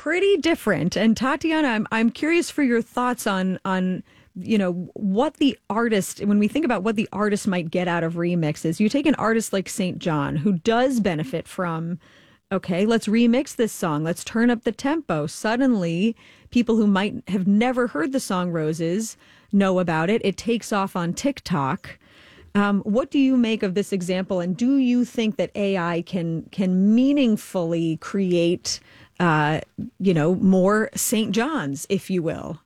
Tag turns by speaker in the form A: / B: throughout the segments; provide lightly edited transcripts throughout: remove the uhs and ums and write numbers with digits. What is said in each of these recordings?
A: pretty different. And Tatiana, I'm curious for your thoughts on what the artist, when we think about what the artist might get out of remixes. You take an artist like St. John, who does benefit from, okay, let's remix this song, let's turn up the tempo. Suddenly, people who might have never heard the song Roses know about it. It takes off on TikTok. What do you make of this example? And do you think that AI can meaningfully create, more St. Johns, if you will?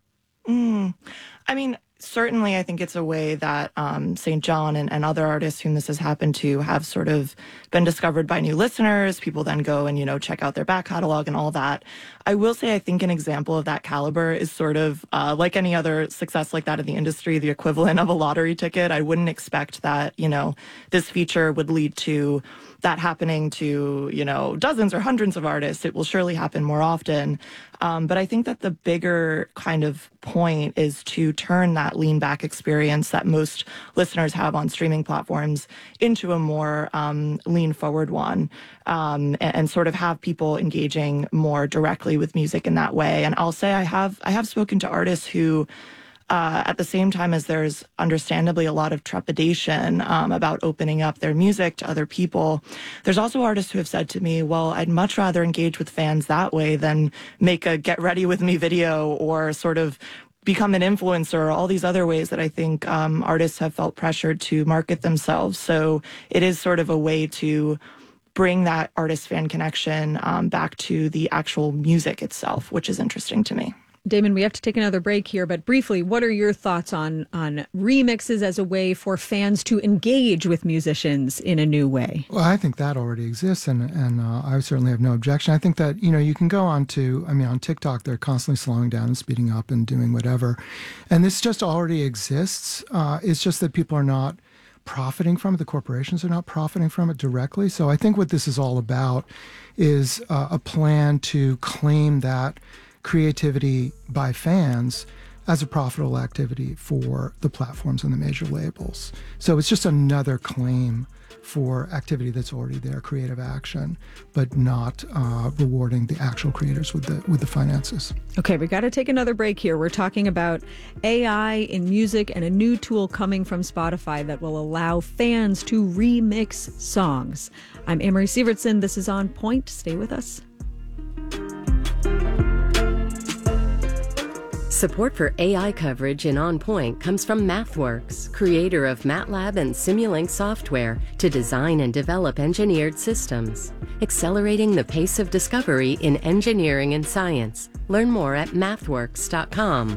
B: I mean, certainly I think it's a way that St. John and other artists whom this has happened to have sort of been discovered by new listeners. People then go and, check out their back catalog and all that. I will say I think an example of that caliber is sort of like any other success like that in the industry, the equivalent of a lottery ticket. I wouldn't expect that, this feature would lead to that happening to, dozens or hundreds of artists. It will surely happen more often. But I think that the bigger kind of point is to turn that lean back experience that most listeners have on streaming platforms into a more lean forward one, and sort of have people engaging more directly with music in that way. And I'll say I have spoken to artists who, at the same time as there's understandably a lot of trepidation about opening up their music to other people, there's also artists who have said to me, well, I'd much rather engage with fans that way than make a get ready with me video or sort of become an influencer, all these other ways that I think artists have felt pressured to market themselves. So it is sort of a way to bring that artist-fan connection back to the actual music itself, which is interesting to me.
A: Damon, we have to take another break here, but briefly, what are your thoughts on remixes as a way for fans to engage with musicians in a new way?
C: Well, I think that already exists, and I certainly have no objection. I think that, you can go on TikTok, they're constantly slowing down and speeding up and doing whatever. And this just already exists. It's just that people are not profiting from it. The corporations are not profiting from it directly. So I think what this is all about is a plan to claim that creativity by fans as a profitable activity for the platforms and the major labels. So it's just another claim for activity that's already there, creative action, but not rewarding the actual creators with the finances.
A: Okay, we got to take another break here. We're talking about AI in music and a new tool coming from Spotify that will allow fans to remix songs. I'm Amory Sievertson. This is On Point. Stay with us.
D: Support for AI coverage in On Point comes from MathWorks, creator of MATLAB and Simulink software to design and develop engineered systems, accelerating the pace of discovery in engineering and science. Learn more at mathworks.com.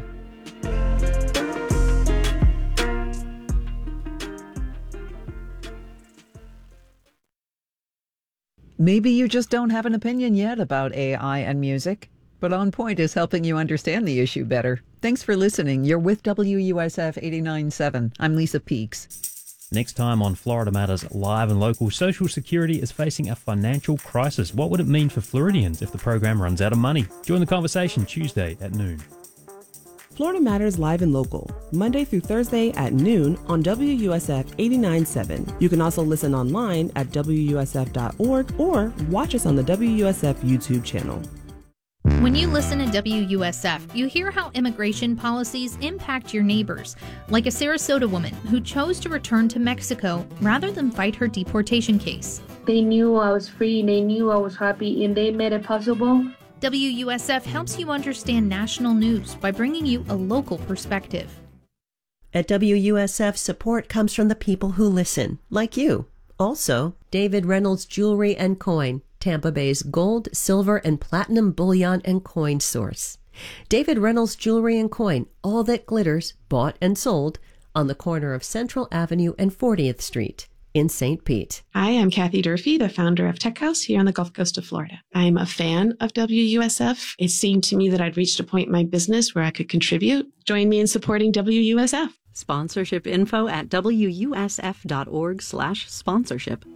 E: Maybe you just don't have an opinion yet about AI and music, but On Point is helping you understand the issue better. Thanks for listening. You're with WUSF 89.7. I'm Lisa Peaks.
F: Next time on Florida Matters Live and Local, Social Security is facing a financial crisis. What would it mean for Floridians if the program runs out of money? Join the conversation Tuesday at noon.
G: Florida Matters Live and Local, Monday through Thursday at noon on WUSF 89.7. You can also listen online at WUSF.org or watch us on the WUSF YouTube channel.
H: When you listen to WUSF, you hear how immigration policies impact your neighbors, like a Sarasota woman who chose to return to Mexico rather than fight her deportation case.
I: They knew I was free, they knew I was happy, and they made it possible.
H: WUSF helps you understand national news by bringing you a local perspective.
J: At WUSF, support comes from the people who listen, like you. Also, David Reynolds Jewelry and Coin, Tampa Bay's gold, silver, and platinum bullion and coin source. David Reynolds Jewelry and Coin, all that glitters, bought and sold, on the corner of Central Avenue and 40th Street in St. Pete.
K: Hi, I'm Kathy Durfee, the founder of Tech House here on the Gulf Coast of Florida. I'm a fan of WUSF. It seemed to me that I'd reached a point in my business where I could contribute. Join me in supporting WUSF.
L: Sponsorship info at WUSF.org/sponsorship.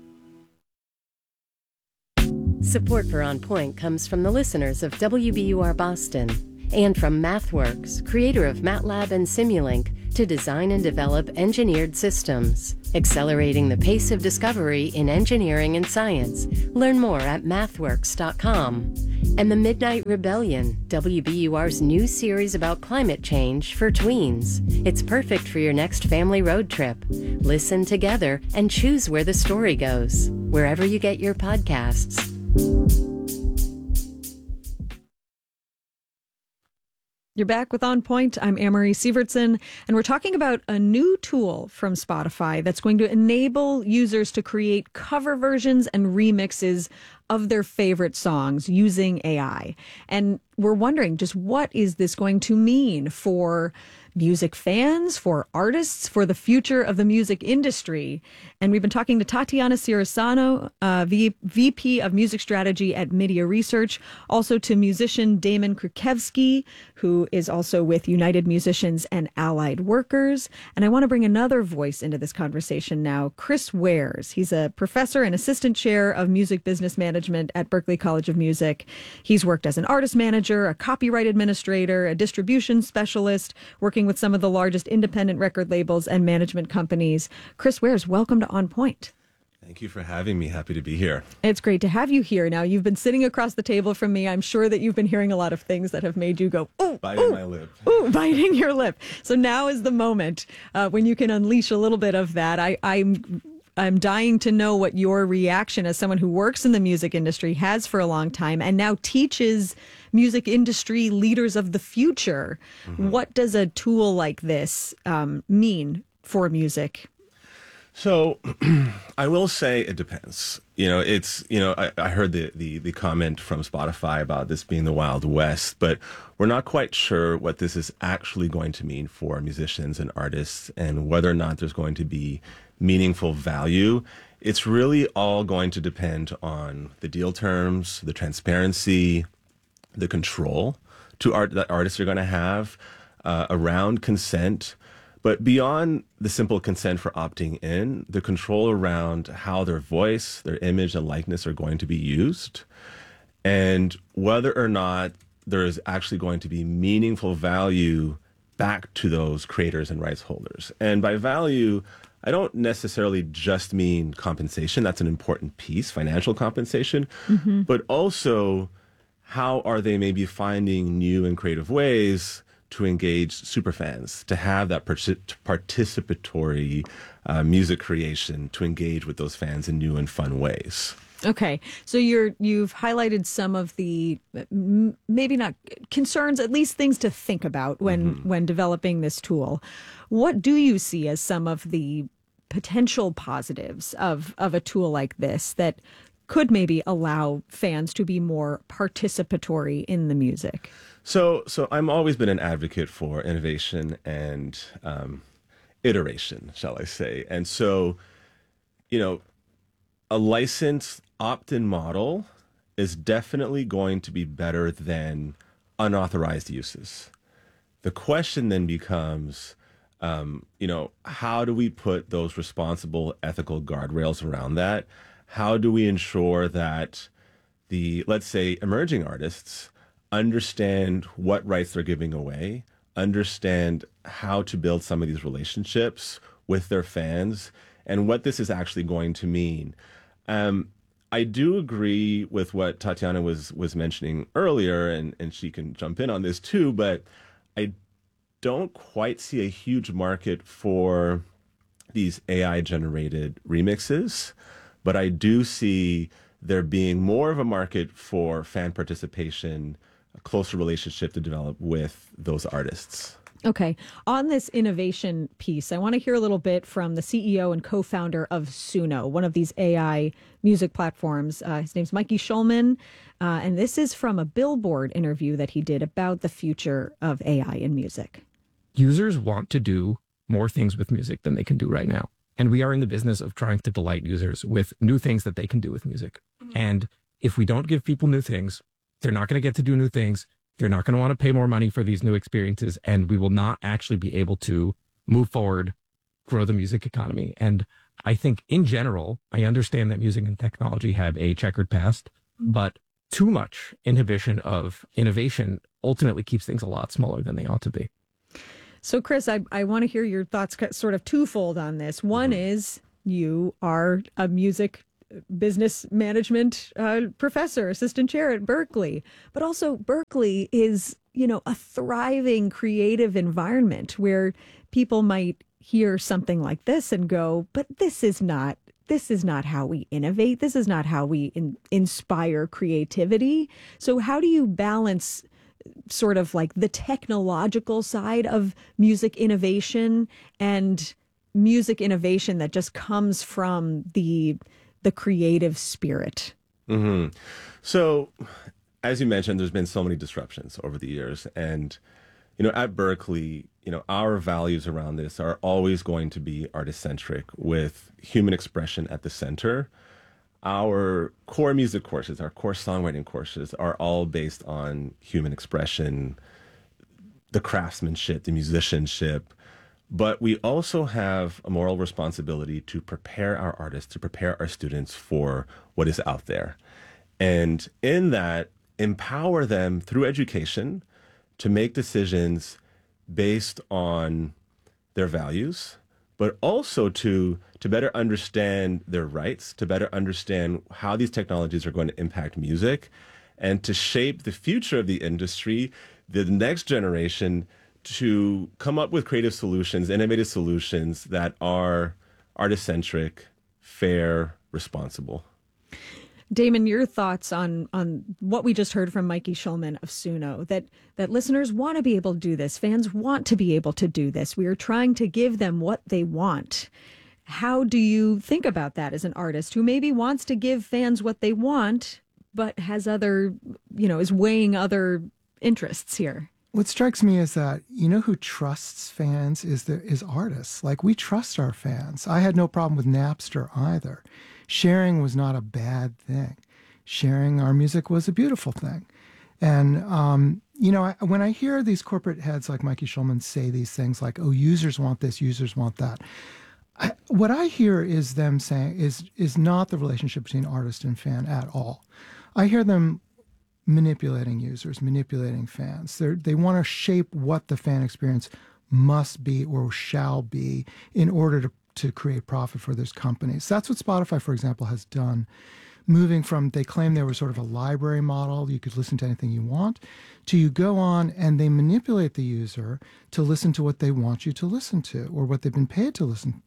D: Support for On Point comes from the listeners of WBUR Boston and from MathWorks, creator of MATLAB and Simulink, to design and develop engineered systems, accelerating the pace of discovery in engineering and science. Learn more at mathworks.com. And The Midnight Rebellion, WBUR's new series about climate change for tweens. It's perfect for your next family road trip. Listen together and choose where the story goes, wherever you get your podcasts.
A: You're back with On Point. I'm Anne-Marie Sievertson, and we're talking about a new tool from Spotify that's going to enable users to create cover versions and remixes of their favorite songs using AI. And we're wondering, just what is this going to mean for music fans, for artists, for the future of the music industry? And we've been talking to Tatiana Cirasano, VP of Music Strategy at Media Research, also to musician Damon Krukevsky, who is also with United Musicians and Allied Workers. And I want to bring another voice into this conversation now, Chris Wares. He's a professor and assistant chair of music business management at Berklee College of Music. He's worked as an artist manager, a copyright administrator, a distribution specialist, working with some of the largest independent record labels and management companies. Chris Wares, welcome to On Point.
M: Thank you for having me. Happy to be here.
A: It's great to have you here. Now, you've been sitting across the table from me. I'm sure that you've been hearing a lot of things that have made you go, ooh,
M: biting my lip.
A: Ooh, biting your lip. So now is the moment when you can unleash a little bit of that. I'm dying to know what your reaction as someone who works in the music industry has for a long time and now teaches music industry leaders of the future. Mm-hmm. What does a tool like this mean for music?
M: So I will say it depends. I heard the comment from Spotify about this being the Wild West, but we're not quite sure what this is actually going to mean for musicians and artists and whether or not there's going to be meaningful value. It's really all going to depend on the deal terms, the transparency, the control that artists are going to have around consent. But beyond the simple consent for opting in, the control around how their voice, their image, and likeness are going to be used, and whether or not there is actually going to be meaningful value back to those creators and rights holders. And by value, I don't necessarily just mean compensation. That's an important piece, financial compensation, but also how are they maybe finding new and creative ways to engage superfans, to have that participatory music creation, to engage with those fans in new and fun ways.
A: Okay, so you've highlighted some of the maybe not concerns, at least things to think about when developing this tool. What do you see as some of the potential positives of a tool like this that could maybe allow fans to be more participatory in the music?
M: So I'm always been an advocate for innovation and iteration, shall I say. And so, a licensed opt-in model is definitely going to be better than unauthorized uses. The question then becomes, how do we put those responsible ethical guardrails around that? How do we ensure that let's say, emerging artists understand what rights they're giving away, understand how to build some of these relationships with their fans, and what this is actually going to mean? I do agree with what Tatiana was mentioning earlier, and she can jump in on this too, but I don't quite see a huge market for these AI-generated remixes, but I do see there being more of a market for fan participation, a closer relationship to develop with those artists.
A: Okay. On this innovation piece, I want to hear a little bit from the CEO and co-founder of Suno, one of these AI music platforms. His name's Mikey Schulman, and this is from a Billboard interview that he did about the future of AI in music.
N: Users want to do more things with music than they can do right now. And we are in the business of trying to delight users with new things that they can do with music. And if we don't give people new things, they're not going to get to do new things. They're not going to want to pay more money for these new experiences. And we will not actually be able to move forward, grow the music economy. And I think in general, I understand that music and technology have a checkered past, but too much inhibition of innovation ultimately keeps things a lot smaller than they ought to be.
A: So, Chris, I want to hear your thoughts sort of twofold on this. One is you are a music business management professor, assistant chair at Berklee, but also Berklee is, a thriving creative environment where people might hear something like this and go, but this is not how we innovate. This is not how we inspire creativity. So how do you balance sort of like the technological side of music innovation and music innovation that just comes from the creative spirit?
M: Mm-hmm. So, as you mentioned, there's been so many disruptions over the years. And, at Berklee, our values around this are always going to be artist-centric with human expression at the center. Our core music courses, our core songwriting courses are all based on human expression, the craftsmanship, the musicianship. But we also have a moral responsibility to prepare our artists, to prepare our students for what is out there. And in that, empower them through education to make decisions based on their values, but also to better understand their rights, to better understand how these technologies are going to impact music, and to shape the future of the industry, the next generation, to come up with creative solutions, innovative solutions that are artist-centric, fair, responsible.
A: Damon, your thoughts on what we just heard from Mikey Schulman of Suno, that listeners want to be able to do this, fans want to be able to do this. We are trying to give them what they want. How do you think about that as an artist who maybe wants to give fans what they want, but has other, is weighing other interests here?
C: What strikes me is that, who trusts fans is artists. Like, we trust our fans. I had no problem with Napster either. Sharing was not a bad thing. Sharing our music was a beautiful thing. And, when I hear these corporate heads like Mikey Schulman say these things like, oh, users want this, users want that, what I hear is them saying is not the relationship between artist and fan at all. I hear them manipulating users, manipulating fans. They want to shape what the fan experience must be or shall be in order to create profit for those companies. That's what Spotify, for example, has done. Moving from, they claim they were sort of a library model, you could listen to anything you want, to you go on and they manipulate the user to listen to what they want you to listen to or what they've been paid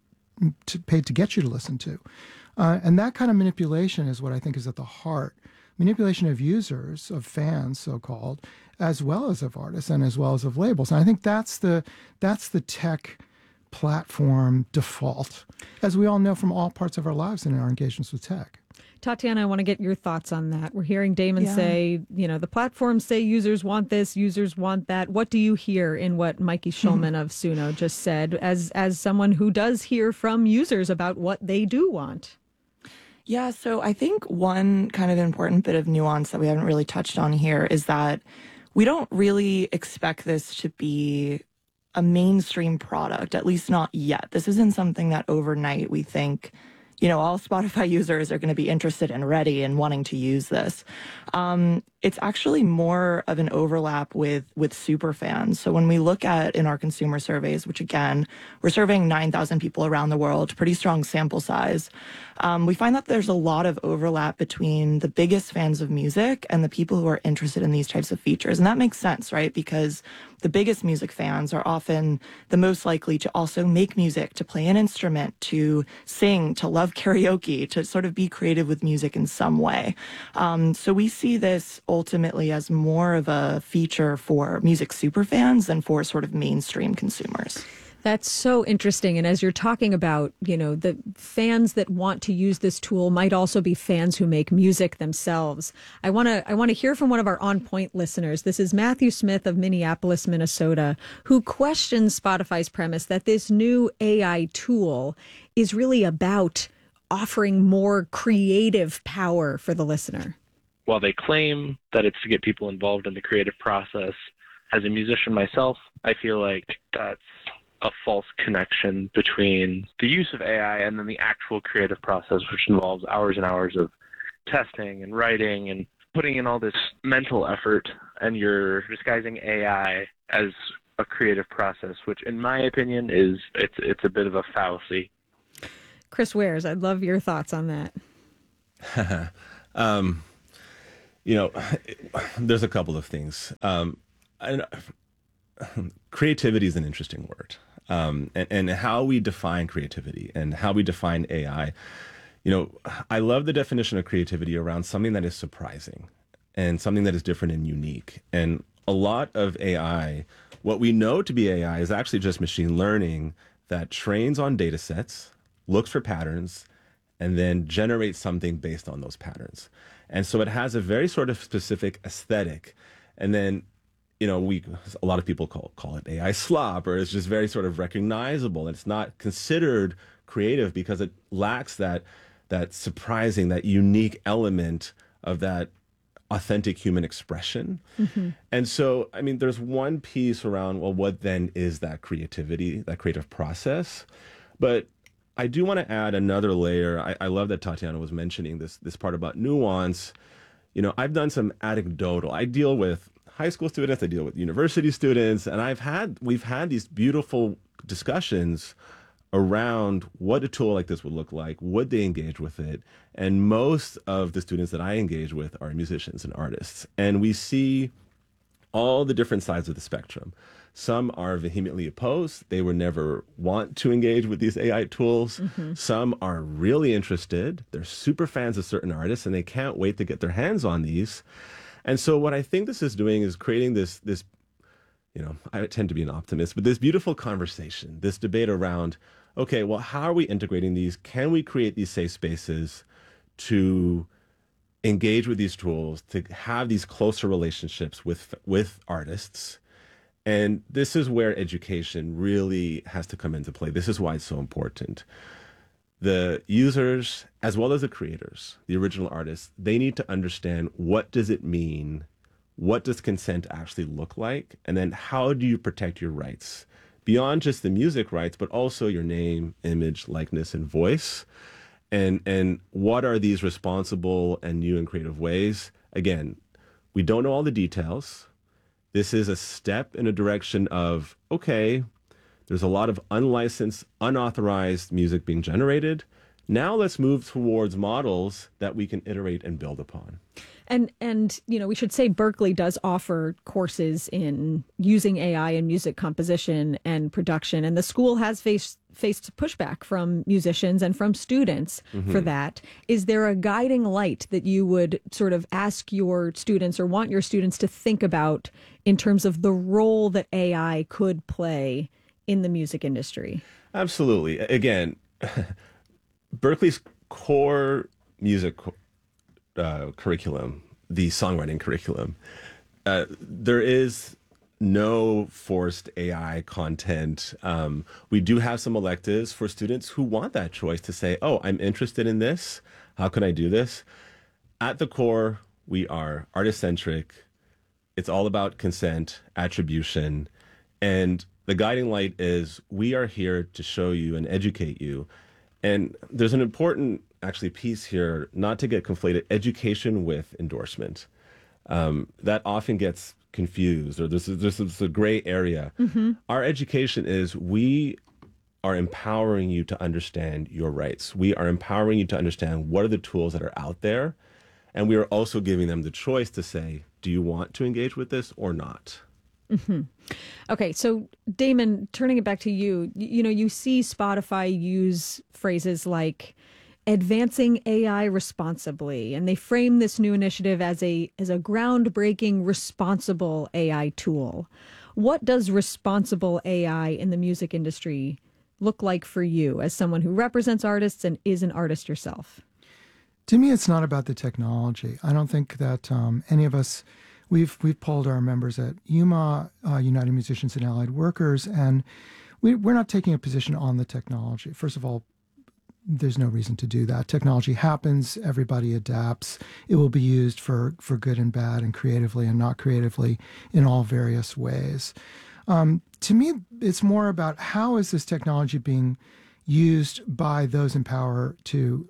C: to get you to listen to. And that kind of manipulation is what I think is at the heart. Manipulation of users, of fans, so-called, as well as of artists and as well as of labels. And I think that's the tech platform default, as we all know from all parts of our lives and in our engagements with tech.
A: Tatiana, I want to get your thoughts on that. We're hearing Damon say, the platforms say users want this, users want that. What do you hear in what Mikey Schulman of Suno just said as someone who does hear from users about what they do want?
B: Yeah, so I think one kind of important bit of nuance that we haven't really touched on here is that we don't really expect this to be a mainstream product, at least not yet. This isn't something that overnight we think, all Spotify users are going to be interested and ready and wanting to use this. It's actually more of an overlap with super fans. So when we look at in our consumer surveys, which again, we're surveying 9,000 people around the world, pretty strong sample size, we find that there's a lot of overlap between the biggest fans of music and the people who are interested in these types of features. And that makes sense, right? Because the biggest music fans are often the most likely to also make music, to play an instrument, to sing, to love karaoke, to sort of be creative with music in some way. So we see this ultimately as more of a feature for music superfans than for sort of mainstream consumers.
A: That's so interesting. And as you're talking about, the fans that want to use this tool might also be fans who make music themselves. I want to hear from one of our On Point listeners. This is Matthew Smith of Minneapolis, Minnesota, who questions Spotify's premise that this new AI tool is really about offering more creative power for the listener.
O: While they claim that it's to get people involved in the creative process, as a musician myself, I feel like that's a false connection between the use of AI and then the actual creative process, which involves hours and hours of testing and writing and putting in all this mental effort, and you're disguising AI as a creative process, which in my opinion is it's a bit of a fallacy.
A: Chris Wares, I'd love your thoughts on that.
M: There's a couple of things. Creativity is an interesting word. And how we define creativity and how we define AI. I love the definition of creativity around something that is surprising and something that is different and unique. And a lot of AI, what we know to be AI is actually just machine learning that trains on data sets, looks for patterns, and then generates something based on those patterns. And so it has a very sort of specific aesthetic. And then, a lot of people call it AI slop, or it's just very sort of recognizable. It's not considered creative because it lacks that surprising, that unique element of that authentic human expression. Mm-hmm. And so, there's one piece around, well, what then is that creativity, that creative process? But I do want to add another layer. I love that Tatiana was mentioning this part about nuance. I've done some anecdotal. I deal with high school students, I deal with university students, and we've had these beautiful discussions around what a tool like this would look like, would they engage with it? And most of the students that I engage with are musicians and artists. And we see all the different sides of the spectrum. Some are vehemently opposed. They would never want to engage with these AI tools. Mm-hmm. Some are really interested. They're super fans of certain artists, and they can't wait to get their hands on these. And so what I think this is doing is creating this, I tend to be an optimist, but this beautiful conversation, this debate around, okay, well, how are we integrating these? Can we create these safe spaces to engage with these tools, to have these closer relationships with artists? And this is where education really has to come into play. This is why it's so important. The users, as well as the creators, the original artists, they need to understand, what does it mean? What does consent actually look like? And then how do you protect your rights? Beyond just the music rights, but also your name, image, likeness, and voice. And what are these responsible and new and creative ways? Again, we don't know all the details. This is a step in a direction of, okay, there's a lot of unlicensed, unauthorized music being generated. Now let's move towards models that we can iterate and build upon.
A: And we should say Berklee does offer courses in using AI in music composition and production. And the school has faced pushback from musicians and from students for that. Is there a guiding light that you would sort of ask your students or want your students to think about in terms of the role that AI could play in the music industry? Absolutely.
M: Again, Berklee's core music curriculum, the songwriting curriculum, there is no forced AI content. We do have some electives for students who want that choice to say, oh, I'm interested in this. How can I do this? At the core, we are artist-centric. It's all about consent, attribution, and the guiding light is we are here to show you and educate you. And there's an important actually piece here, not to get conflated, education with endorsement. That often gets confused, or there's a gray area. Mm-hmm. Our education is we are empowering you to understand your rights. We are empowering you to understand what are the tools that are out there. And we are also giving them the choice to say, do you want to engage with this or not?
A: Mm-hmm. Okay, so Damon, turning it back to you, you see Spotify use phrases like advancing AI responsibly, and they frame this new initiative as a groundbreaking, responsible AI tool. What does responsible AI in the music industry look like for you as someone who represents artists and is an artist yourself?
C: To me, it's not about the technology. I don't think that any of us, we've polled our members at UMA, United Musicians and Allied Workers, and we're not taking a position on the technology. First of all, there's no reason to do that. Technology happens, everybody adapts. It will be used for good and bad and creatively and not creatively in all various ways. To me, it's more about how is this technology being used by those in power to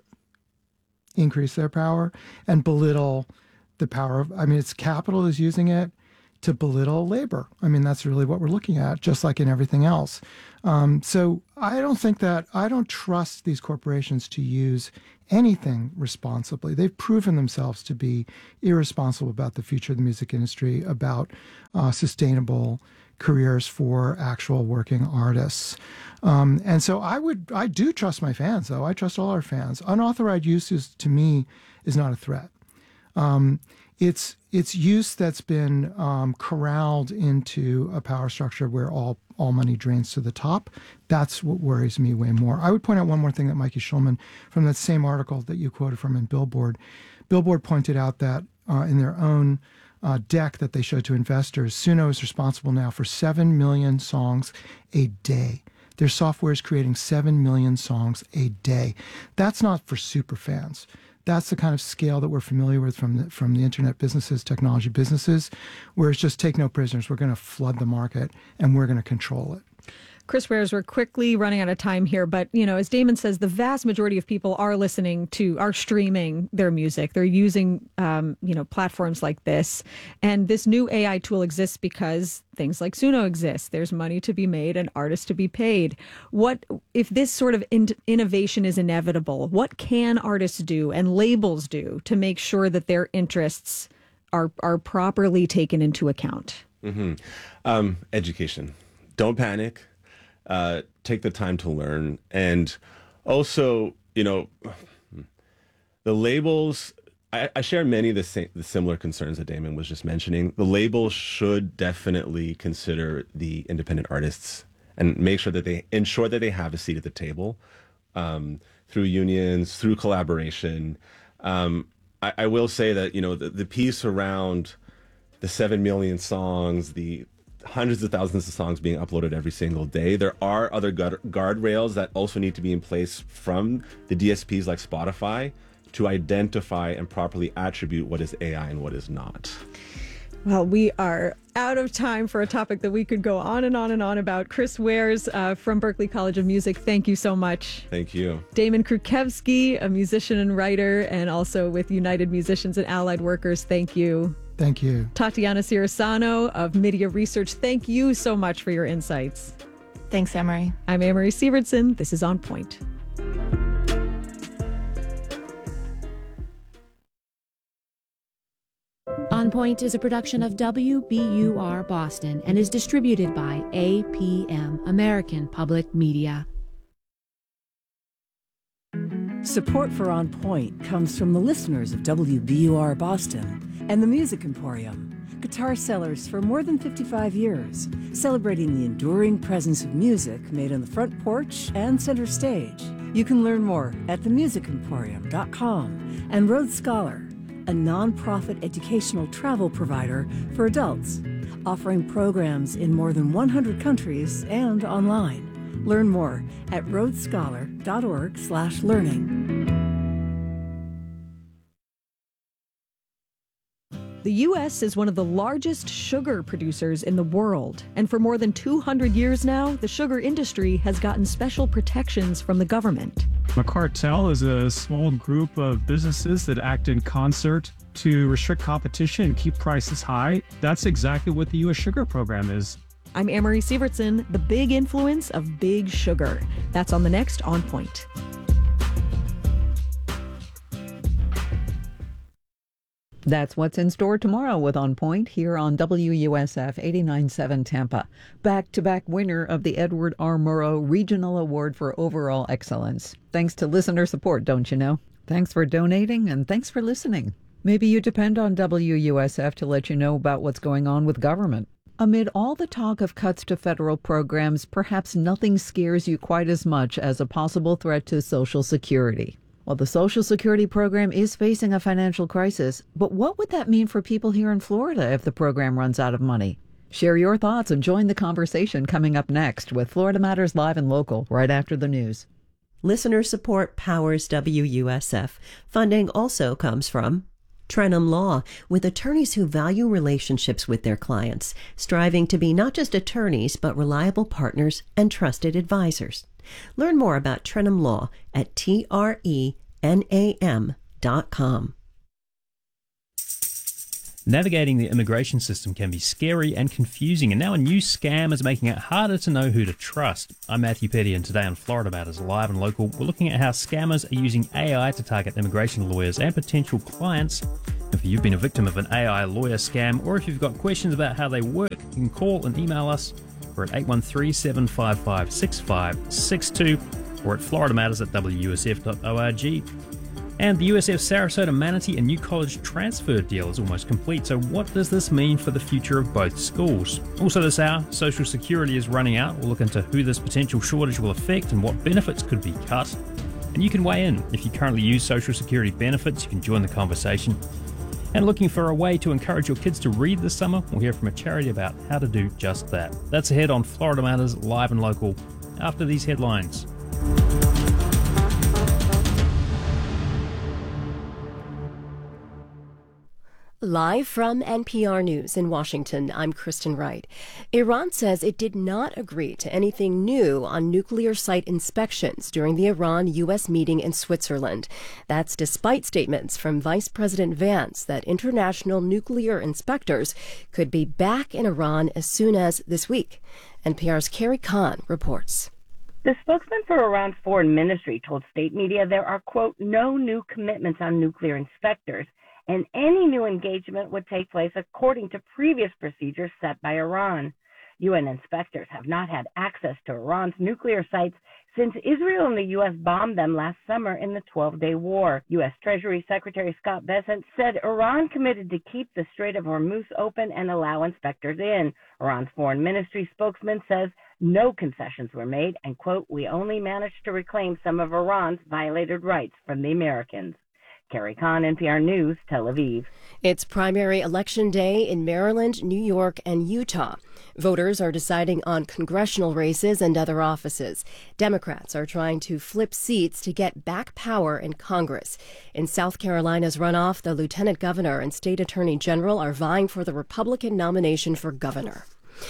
C: increase their power and belittle the power of, it's capital is using it to belittle labor. I mean, that's really what we're looking at, just like in everything else. So I don't trust these corporations to use anything responsibly. They've proven themselves to be irresponsible about the future of the music industry, about sustainable careers for actual working artists. And so I do trust my fans, though. I trust all our fans. Unauthorized use to me is not a threat. It's use that's been corralled into a power structure where all money drains to the top. That's what worries me way more. I would point out one more thing that Mikey Schulman, from that same article that you quoted from in Billboard pointed out that in their own deck that they showed to investors, Suno is responsible now for 7 million songs a day. Their software is creating 7 million songs a day. That's not for super fans. That's the kind of scale that we're familiar with from the internet businesses, technology businesses, where it's just take no prisoners. We're going to flood the market and we're going to control it.
A: Chris Wares, we're quickly running out of time here, but as Damon says, the vast majority of people are streaming their music. They're using platforms like this, and this new AI tool exists because things like Suno exist. There's money to be made and artists to be paid. What if this sort of innovation is inevitable? What can artists do and labels do to make sure that their interests are properly taken into account?
M: Mm-hmm. Education. Don't panic. Take the time to learn. And also, the labels, I share many of the similar concerns that Damon was just mentioning. The labels should definitely consider the independent artists and make sure that they ensure that they have a seat at the table through unions, through collaboration. I will say that, the piece around the 7 million songs, the hundreds of thousands of songs being uploaded every single day. There are other guardrails that also need to be in place from the DSPs like Spotify to identify and properly attribute what is AI and what is not.
A: Well, we are out of time for a topic that we could go on and on and on about. Chris Wares from Berklee College of Music, thank you so much.
M: Thank you.
A: Damon Krukowski, a musician and writer, and also with United Musicians and Allied Workers, thank you.
C: Thank you.
A: Tatiana Cirasano of Media Research, thank you so much for your insights.
B: Thanks, Amory.
A: I'm Amory Sievertson. This is On Point.
P: On Point is a production of WBUR Boston and is distributed by APM, American Public Media.
Q: Support for On Point comes from the listeners of WBUR Boston and the Music Emporium, guitar sellers for more than 55 years, celebrating the enduring presence of music made on the front porch and center stage. You can learn more at themusicemporium.com and Road Scholar, a nonprofit educational travel provider for adults, offering programs in more than 100 countries and online. Learn more at roadscholar.org/learning.
A: The U.S. is one of the largest sugar producers in the world. And for more than 200 years now, the sugar industry has gotten special protections from the government.
R: A cartel is a small group of businesses that act in concert to restrict competition and keep prices high. That's exactly what the U.S. sugar program is.
A: I'm Amory Sievertson, the big influence of big sugar. That's on the next On Point.
E: That's what's in store tomorrow with On Point here on WUSF 89.7 Tampa. Back-to-back winner of the Edward R. Murrow Regional Award for Overall Excellence. Thanks to listener support, don't you know? Thanks for donating and thanks for listening. Maybe you depend on WUSF to let you know about what's going on with government. Amid all the talk of cuts to federal programs, perhaps nothing scares you quite as much as a possible threat to Social Security. Well, the Social Security program is facing a financial crisis, but what would that mean for people here in Florida if the program runs out of money? Share your thoughts and join the conversation coming up next with Florida Matters Live and Local right after the news.
J: Listener support powers WUSF. Funding also comes from Trenum Law, with attorneys who value relationships with their clients, striving to be not just attorneys, but reliable partners and trusted advisors. Learn more about Trenum Law at TRENAM.com.
F: Navigating the immigration system can be scary and confusing, and now a new scam is making it harder to know who to trust. I'm Matthew Petty, and today on Florida Matters Live and Local, we're looking at how scammers are using AI to target immigration lawyers and potential clients. If you've been a victim of an AI lawyer scam, or if you've got questions about how they work, you can call and email us. We're at 813-755-6562 or at floridamatters@wusf.org. And the USF Sarasota Manatee and New College transfer deal is almost complete, so what does this mean for the future of both schools? Also this hour, Social Security is running out. We'll look into who this potential shortage will affect and what benefits could be cut. And you can weigh in. If you currently use Social Security benefits, you can join the conversation. And looking for a way to encourage your kids to read this summer, we'll hear from a charity about how to do just that. That's ahead on Florida Matters Live and Local after these headlines.
S: Live from NPR News in Washington, I'm Kristen Wright. Iran says it did not agree to anything new on nuclear site inspections during the Iran-U.S. meeting in Switzerland. That's despite statements from Vice President Vance that international nuclear inspectors could be back in Iran as soon as this week. NPR's Carrie Kahn reports.
T: The spokesman for Iran's foreign ministry told state media there are, quote, no new commitments on nuclear inspectors, and any new engagement would take place according to previous procedures set by Iran. UN inspectors have not had access to Iran's nuclear sites since Israel and the U.S. bombed them last summer in the 12-day war. U.S. Treasury Secretary Scott Bessent said Iran committed to keep the Strait of Hormuz open and allow inspectors in. Iran's foreign ministry spokesman says no concessions were made and, quote, we only managed to reclaim some of Iran's violated rights from the Americans. Carrie Kahn, NPR News, Tel Aviv.
S: It's primary election day in Maryland, New York, and Utah. Voters are deciding on congressional races and other offices. Democrats are trying to flip seats to get back power in Congress. In South Carolina's runoff, the lieutenant governor and state attorney general are vying for the Republican nomination for governor.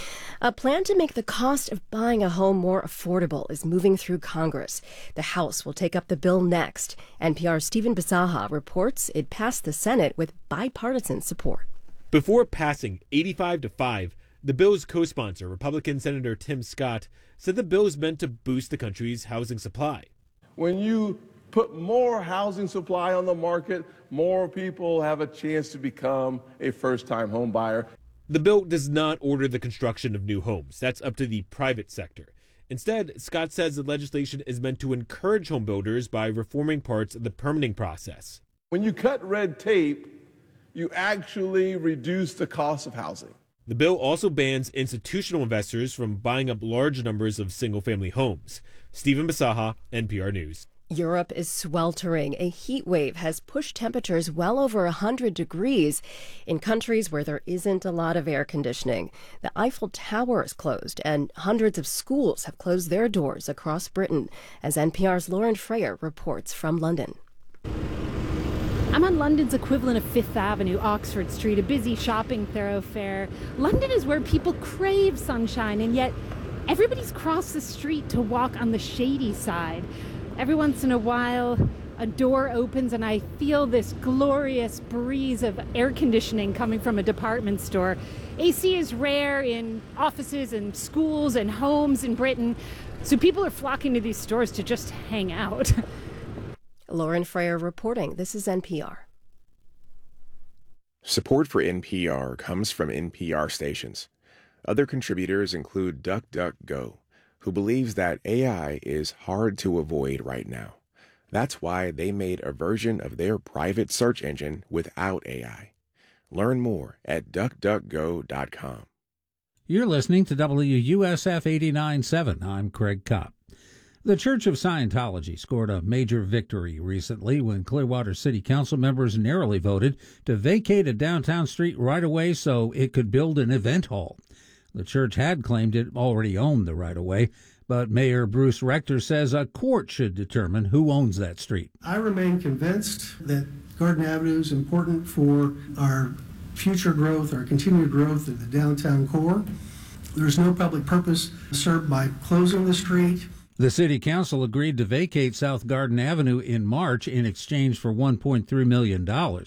S: A plan to make the cost of buying a home more affordable is moving through Congress. The House will take up the bill next. NPR's Stephen Bisaha reports it passed the Senate with bipartisan support.
U: Before passing 85-5, the bill's co-sponsor, Republican Senator Tim Scott, said the bill is meant to boost the country's housing supply.
V: When you put more housing supply on the market, more people have a chance to become a first-time home buyer.
U: The bill does not order the construction of new homes. That's up to the private sector. Instead, Scott says the legislation is meant to encourage home builders by reforming parts of the permitting process.
V: When you cut red tape, you actually reduce the cost of housing.
U: The bill also bans institutional investors from buying up large numbers of single-family homes. Stephen Bisaha, NPR News.
S: Europe is sweltering. A heat wave has pushed temperatures well over 100 degrees in countries where there isn't a lot of air conditioning. The Eiffel Tower is closed, and hundreds of schools have closed their doors across Britain, as NPR's Lauren Freyer reports from London.
W: I'm on London's equivalent of Fifth Avenue, Oxford Street, a busy shopping thoroughfare. London is where people crave sunshine, and yet everybody's crossed the street to walk on the shady side. Every once in a while, a door opens and I feel this glorious breeze of air conditioning coming from a department store. AC is rare in offices and schools and homes in Britain, so people are flocking to these stores to just hang out.
S: Lauren Freyer reporting. This is NPR.
X: Support for NPR comes from NPR stations. Other contributors include DuckDuckGo, who believes that AI is hard to avoid right now. That's why they made a version of their private search engine without AI. Learn more at duckduckgo.com.
Y: You're listening to WUSF 89.7. I'm Craig Kopp. The Church of Scientology scored a major victory recently when Clearwater City Council members narrowly voted to vacate a downtown street right away so it could build an event hall. The church had claimed it already owned the right-of-way, but Mayor Bruce Rector says a court should determine who owns that street.
Z: I remain convinced that Garden Avenue is important for our future growth, our continued growth of the downtown core. There's no public purpose served by closing the street.
Y: The city council agreed to vacate South Garden Avenue in March in exchange for $1.3 million.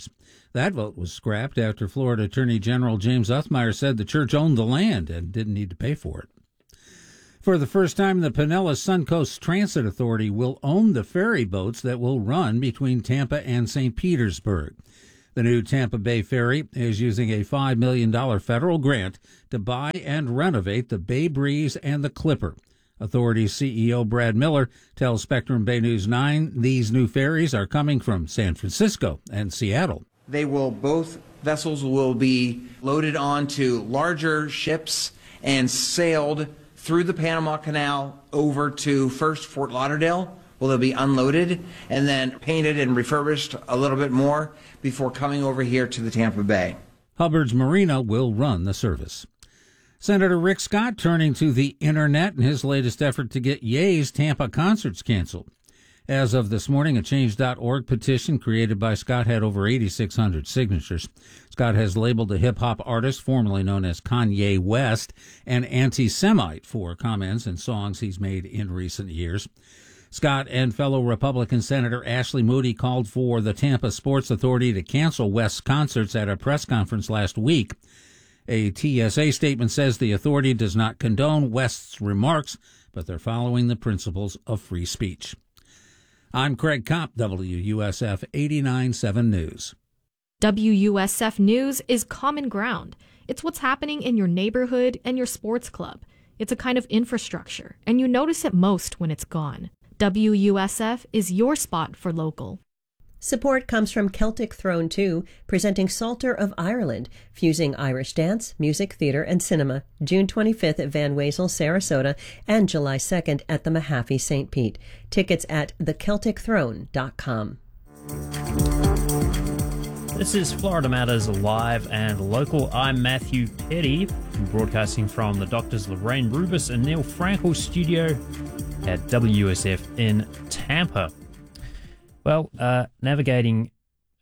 Y: That vote was scrapped after Florida Attorney General James Uthmire said the church owned the land and didn't need to pay for it. For the first time, the Pinellas Suncoast Transit Authority will own the ferry boats that will run between Tampa and St. Petersburg. The new Tampa Bay ferry is using a $5 million federal grant to buy and renovate the Bay Breeze and the Clipper. Authority CEO Brad Miller tells Spectrum Bay News 9 these new ferries are coming from San Francisco and Seattle.
D: Both vessels will be loaded onto larger ships and sailed through the Panama Canal over to first Fort Lauderdale, where they'll be unloaded and then painted and refurbished a little bit more before coming over here to the Tampa Bay.
Y: Hubbard's Marina will run the service. Senator Rick Scott turning to the internet in his latest effort to get Ye's Tampa concerts canceled. As of this morning, a Change.org petition created by Scott had over 8,600 signatures. Scott has labeled the hip-hop artist, formerly known as Kanye West, an anti-Semite for comments and songs he's made in recent years. Scott and fellow Republican Senator Ashley Moody called for the Tampa Sports Authority to cancel West's concerts at a press conference last week. A TSA statement says the authority does not condone West's remarks, but they're following the principles of free speech. I'm Craig Kopp, WUSF 89.7 News.
G: WUSF News is common ground. It's what's happening in your neighborhood and your sports club. It's a kind of infrastructure, and you notice it most when it's gone. WUSF is your spot for local.
J: Support comes from Celtic Throne 2, presenting Psalter of Ireland, fusing Irish dance, music, theater, and cinema, June 25th at Van Wezel, Sarasota, and July 2nd at the Mahaffey St. Pete. Tickets at thecelticthrone.com.
F: This is Florida Matters Live and Local. I'm Matthew Petty, broadcasting from the Doctors Lorraine Rubis and Neil Frankel studio at WUSF in Tampa. Well, navigating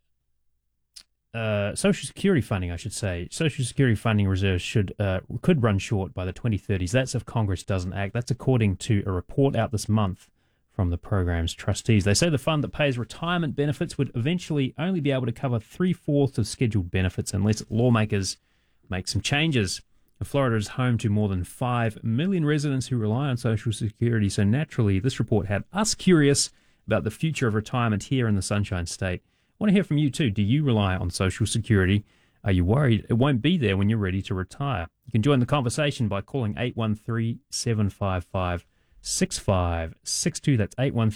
F: Social Security funding, I should say. Social Security funding reserves could run short by the 2030s. That's if Congress doesn't act. That's according to a report out this month from the program's trustees. They say the fund that pays retirement benefits would eventually only be able to cover 3/4 of scheduled benefits unless lawmakers make some changes. Florida is home to more than 5 million residents who rely on Social Security, so naturally this report had us curious about the future of retirement here in the Sunshine State. I want to hear from you too. Do you rely on Social Security? Are you worried it won't be there when you're ready to retire? You can join the conversation by calling 813-755-6562. That's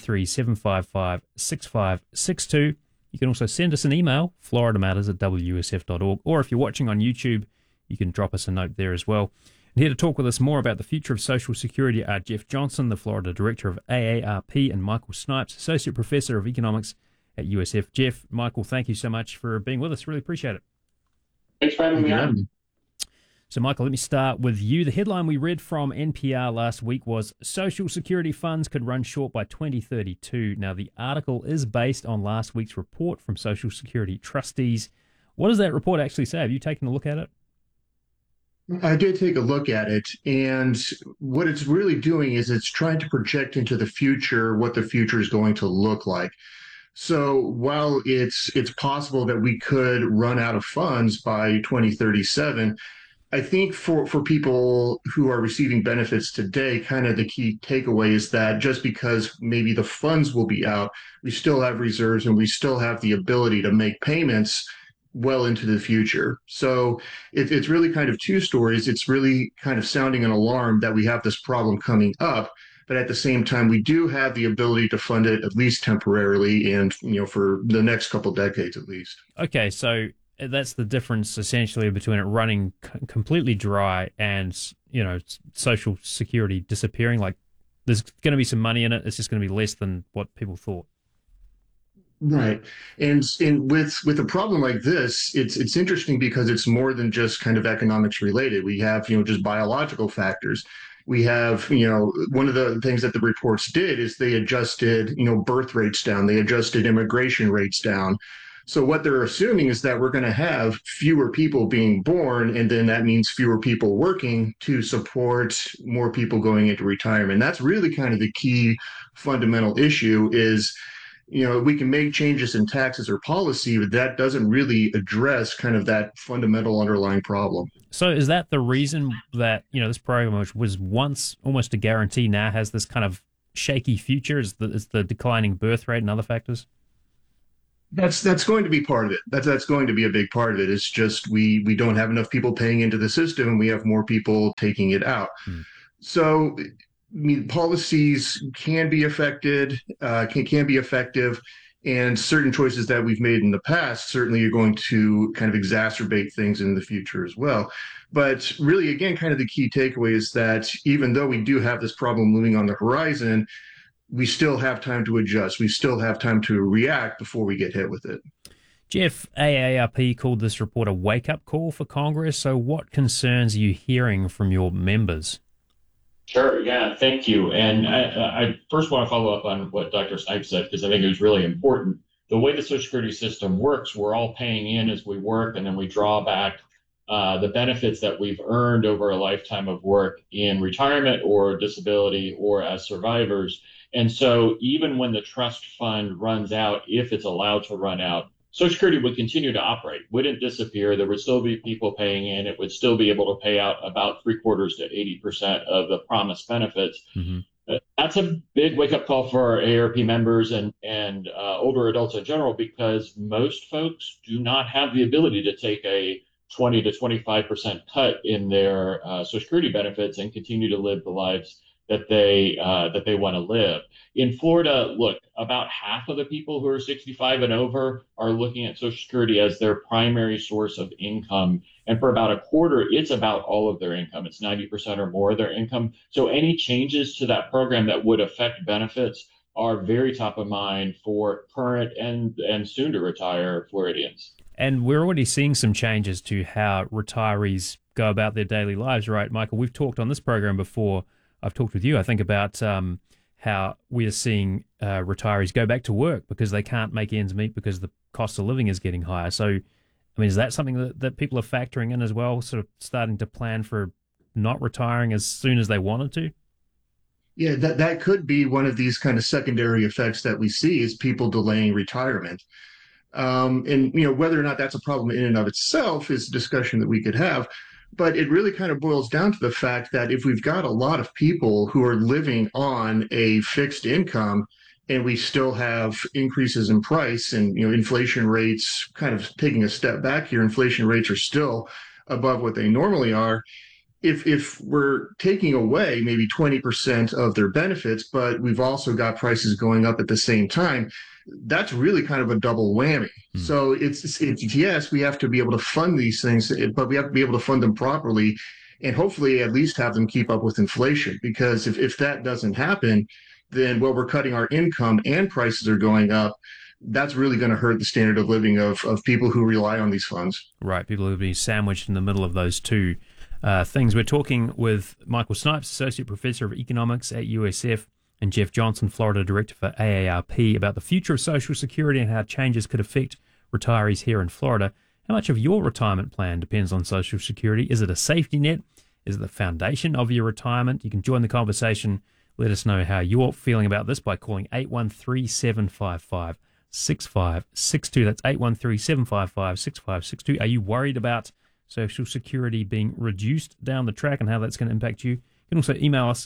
F: 813-755-6562. You can also send us an email, floridamatters@wsf.org, or if you're watching on YouTube, you can drop us a note there as well. And here to talk with us more about the future of Social Security are Jeff Johnson, the Florida Director of AARP, and Michael Snipes, Associate Professor of Economics at USF. Jeff, Michael, thank you so much for being with us. Really appreciate it.
H: Thanks for having me on.
F: So, Michael, let me start with you. The headline we read from NPR last week was Social Security funds could run short by 2032. Now, the article is based on last week's report from Social Security trustees. What does that report actually say? Have you taken a look at it?
H: I did take a look at it, and what it's really doing is it's trying to project into the future what the future is going to look like. So while it's possible that we could run out of funds by 2037, I think for people who are receiving benefits today, kind of the key takeaway is that just because maybe the funds will be out, we still have reserves and we still have the ability to make payments well into the future. So it's really kind of two stories. It's really kind of sounding an alarm that we have this problem coming up, but at the same time, we do have the ability to fund it at least temporarily and, for the next couple decades at least.
F: Okay, so that's the difference essentially between it running completely dry and, Social Security disappearing. Like there's going to be some money in it. It's just going to be less than what people thought.
H: Right. And with a problem like this, it's interesting because it's more than just kind of economics related. We have, just biological factors. We have, one of the things that the reports did is they adjusted, birth rates down. They adjusted immigration rates down. So what they're assuming is that we're going to have fewer people being born, and then that means fewer people working to support more people going into retirement. That's really kind of the key fundamental issue is We can make changes in taxes or policy, but that doesn't really address kind of that fundamental underlying problem.
F: So is that the reason that, this program, which was once almost a guarantee, now has this kind of shaky future? Is the declining birth rate and other factors?
H: That's going to be part of it. That's going to be a big part of it. It's just we don't have enough people paying into the system, and we have more people taking it out. So, policies can be affected, can be effective, and certain choices that we've made in the past certainly are going to kind of exacerbate things in the future as well. But really, again, kind of the key takeaway is that even though we do have this problem looming on the horizon, we still have time to adjust. We still have time to react before we get hit with it.
F: Jeff, AARP called this report a wake-up call for Congress. So what concerns are you hearing from your members?
I: Sure. Yeah, thank you. And I first want to follow up on what Dr. Snipes said, because I think it was really important. The way the Social Security system works, we're all paying in as we work, and then we draw back the benefits that we've earned over a lifetime of work in retirement or disability or as survivors. And so even when the trust fund runs out, if it's allowed to run out, Social Security would continue to operate, wouldn't disappear. There would still be people paying in. It would still be able to pay out about 3/4 to 80% of the promised benefits. That's a big wake-up call for our AARP members and older adults in general, because most folks do not have the ability to take a 20 to 25% cut in their Social Security benefits and continue to live the lives that they want to live. In Florida, look, about half of the people who are 65 and over are looking at Social Security as their primary source of income. And for about a quarter, it's about all of their income. It's 90% or more of their income. So any changes to that program that would affect benefits are very top of mind for current and soon to retire Floridians.
F: And we're already seeing some changes to how retirees go about their daily lives, right, Michael? We've talked on this program before. I've talked with you, I think, about how we are seeing retirees go back to work because they can't make ends meet because the cost of living is getting higher. So, I mean, is that something that people are factoring in as well, sort of starting to plan for not retiring as soon as they wanted to?
H: Yeah, that could be one of these kind of secondary effects that we see is people delaying retirement. And whether or not that's a problem in and of itself is a discussion that we could have. But it really kind of boils down to the fact that if we've got a lot of people who are living on a fixed income and we still have increases in price and, inflation rates kind of taking a step back here, inflation rates are still above what they normally are. If we're taking away maybe 20% of their benefits, but we've also got prices going up at the same time, that's really kind of a double whammy. So it's yes, we have to be able to fund these things, but we have to be able to fund them properly and hopefully at least have them keep up with inflation. Because if that doesn't happen, then we're cutting our income and prices are going up. That's really going to hurt the standard of living of people who rely on these funds.
F: Right, people who will be sandwiched in the middle of those two things. We're talking with Michael Snipes, Associate Professor of Economics at USF, and Jeff Johnson, Florida Director for AARP, about the future of Social Security and how changes could affect retirees here in Florida. How much of your retirement plan depends on Social Security? Is it a safety net? Is it the foundation of your retirement? You can join the conversation. Let us know how you're feeling about this by calling 813-755-6562. That's 813-755-6562. Are you worried about Social Security being reduced down the track and how that's going to impact you? You can also email us,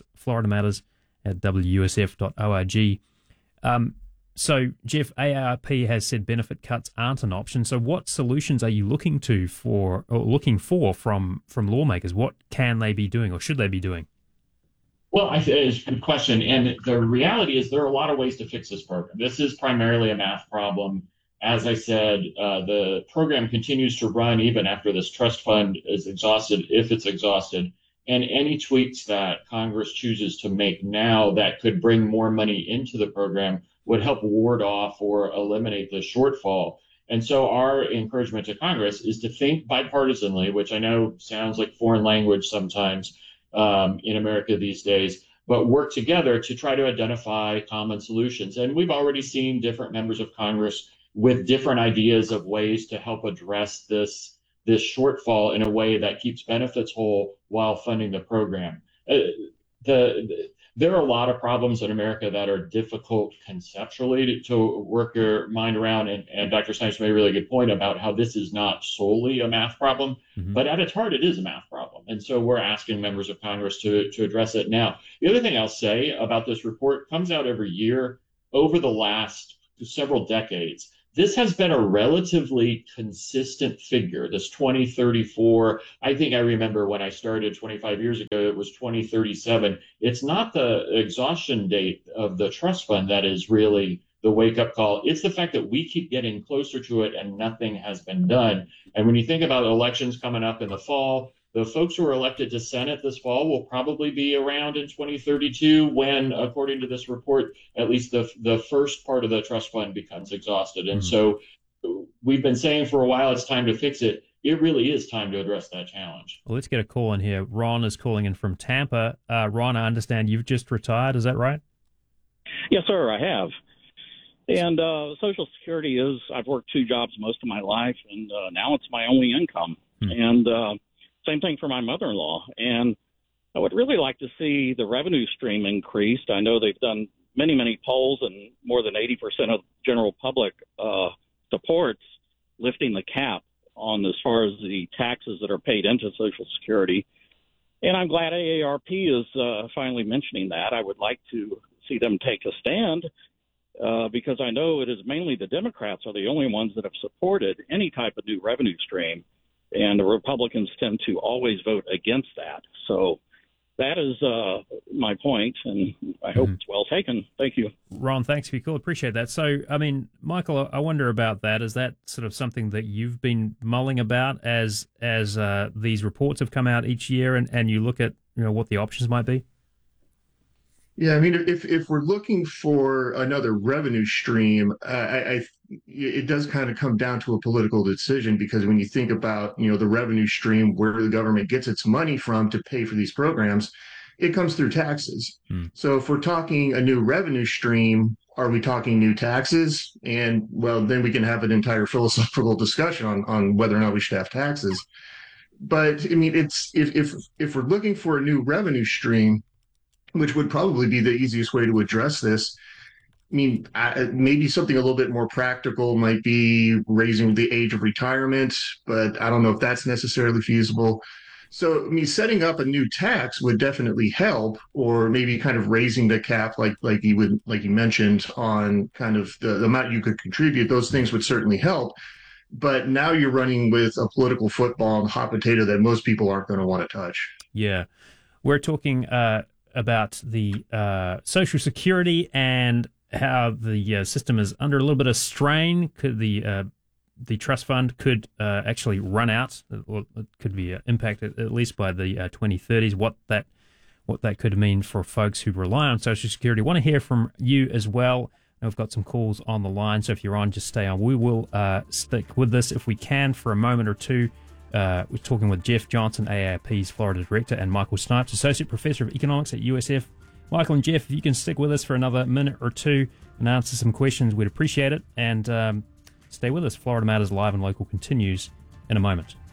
F: floridamatters@wusf.org. So, Jeff, AARP has said benefit cuts aren't an option. So what solutions are you looking for from lawmakers? What can they be doing or should they be doing?
I: Well, it's a good question. And the reality is there are a lot of ways to fix this program. This is primarily a math problem. As I said, the program continues to run even after this trust fund is exhausted, if it's exhausted. And any tweaks that Congress chooses to make now that could bring more money into the program would help ward off or eliminate the shortfall. And so our encouragement to Congress is to think bipartisanly, which I know sounds like foreign language sometimes in America these days, but work together to try to identify common solutions. And we've already seen different members of Congress with different ideas of ways to help address this shortfall in a way that keeps benefits whole while funding the program. there are a lot of problems in America that are difficult conceptually to work your mind around. And Dr. Snipes made a really good point about how this is not solely a math problem, but at its heart, it is a math problem. And so we're asking members of Congress to address it now. The other thing I'll say about this report comes out every year over the last several decades. This has been a relatively consistent figure, this 2034. I think I remember when I started 25 years ago, it was 2037. It's not the exhaustion date of the trust fund that is really the wake-up call. It's the fact that we keep getting closer to it and nothing has been done. And when you think about elections coming up in the fall, the folks who are elected to Senate this fall will probably be around in 2032 when, according to this report, at least the first part of the trust fund becomes exhausted. And so we've been saying for a while it's time to fix it. It really is time to address that challenge.
F: Well, let's get a call in here. Ron is calling in from Tampa. Ron, I understand you've just retired. Is that right?
C: Yes, sir, I have. And Social Security is, I've worked 2 jobs most of my life, and now it's my only income. And same thing for my mother-in-law. And I would really like to see the revenue stream increased. I know they've done many, many polls, and more than 80% of the general public supports lifting the cap on as far as the taxes that are paid into Social Security. And I'm glad AARP is finally mentioning that. I would like to see them take a stand because I know it is mainly the Democrats are the only ones that have supported any type of new revenue stream. And the Republicans tend to always vote against that. So that is my point, and I hope it's well taken. Thank you.
F: Ron, thanks for your call. Appreciate that. So, I mean, Michael, I wonder about that. Is that sort of something that you've been mulling about as these reports have come out each year and you look at what the options might be?
H: Yeah, I mean, if we're looking for another revenue stream, it does kind of come down to a political decision, because when you think about, the revenue stream, where the government gets its money from to pay for these programs, it comes through taxes. So if we're talking a new revenue stream, are we talking new taxes? And well, then we can have an entire philosophical discussion on whether or not we should have taxes. But I mean, it's if we're looking for a new revenue stream, which would probably be the easiest way to address this. I mean, maybe something a little bit more practical might be raising the age of retirement, but I don't know if that's necessarily feasible. So, I mean, setting up a new tax would definitely help, or maybe kind of raising the cap, like you mentioned, on kind of the amount you could contribute. Those things would certainly help. But now you're running with a political football and hot potato that most people aren't going to want to touch.
F: Yeah, we're talking about the Social Security and how the system is under a little bit of strain. Could the trust fund could actually run out, or it could be impacted at least by the 2030s. What that could mean for folks who rely on Social Security. Want to hear from you as well. And we've got some calls on the line, so if you're on, just stay on. We will stick with this if we can for a moment or two. We're talking with Jeff Johnson, AARP's Florida Director, and Michael Snipes, Associate Professor of Economics at USF. Michael and Jeff, if you can stick with us for another minute or two and answer some questions, we'd appreciate it. And stay with us. Florida Matters Live and Local continues in a moment.